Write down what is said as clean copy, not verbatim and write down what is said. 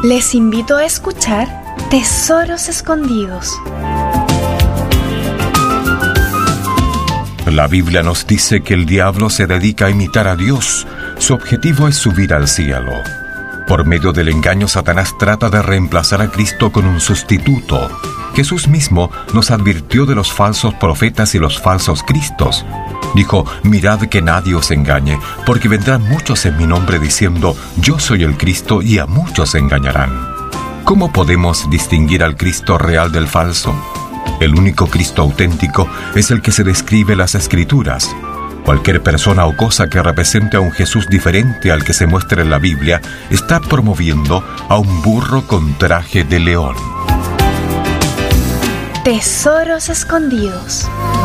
Les invito a escuchar Tesoros Escondidos. La Biblia nos dice que el diablo se dedica a imitar a Dios. Su objetivo es subir al cielo. Por medio del engaño, Satanás trata de reemplazar a Cristo con un sustituto. Jesús mismo nos advirtió de los falsos profetas y los falsos cristos. Dijo: mirad que nadie os engañe, porque vendrán muchos en mi nombre diciendo: yo soy el Cristo, y a muchos engañarán. ¿Cómo podemos distinguir al Cristo real del falso? El único Cristo auténtico es el que se describe en las Escrituras. Cualquier persona o cosa que represente a un Jesús diferente al que se muestra en la Biblia está promoviendo a un burro con traje de león. Tesoros Escondidos.